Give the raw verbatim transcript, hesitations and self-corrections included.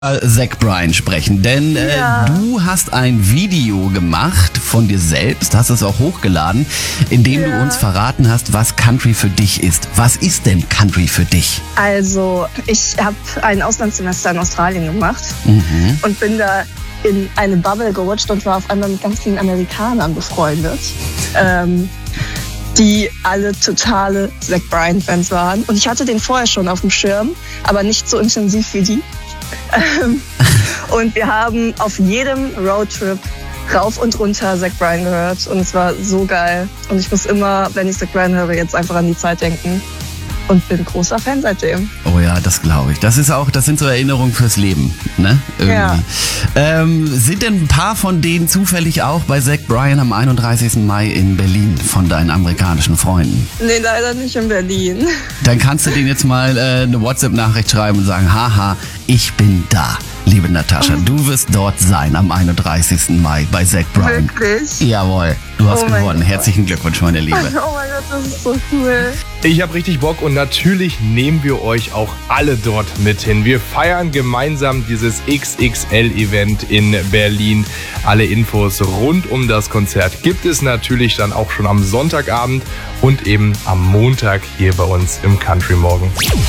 Zach Bryan sprechen, denn äh, Ja. du hast ein Video gemacht von dir selbst, hast es auch hochgeladen, in dem Ja. du uns verraten hast, was Country für dich ist. Was ist denn Country für dich? Also, ich habe ein Auslandssemester in Australien gemacht Mhm. und bin da in eine Bubble gerutscht und war auf einmal mit ganz vielen Amerikanern befreundet, ähm, die alle totale Zach Bryan-Fans waren. Und ich hatte den vorher schon auf dem Schirm, aber nicht so intensiv wie die. Ähm, und wir haben auf jedem Roadtrip rauf und runter Zach Bryan gehört und es war so geil. Und ich muss immer, wenn ich Zach Bryan höre, jetzt einfach an die Zeit denken und bin großer Fan seitdem. Oh ja, das glaube ich. Das ist auch, das sind so Erinnerungen fürs Leben, ne? Irgendwie. Ja. Ähm, sind denn ein paar von denen zufällig auch bei Zach Bryan am einunddreißigsten Mai in Berlin von deinen amerikanischen Freunden? Nee, leider nicht in Berlin. Dann kannst du denen jetzt mal äh, eine WhatsApp-Nachricht schreiben und sagen, haha, ich bin da. Liebe Natascha, du wirst dort sein am einunddreißigsten Mai bei Zach Bryan. Wirklich? Jawohl, du hast Oh mein gewonnen. Gott. Herzlichen Glückwunsch, meine Liebe. Oh mein Gott, das ist so cool. Ich habe richtig Bock und natürlich nehmen wir euch auch alle dort mit hin. Wir feiern gemeinsam dieses X X L-Event in Berlin. Alle Infos rund um das Konzert gibt es natürlich dann auch schon am Sonntagabend und eben am Montag hier bei uns im Country Morgen.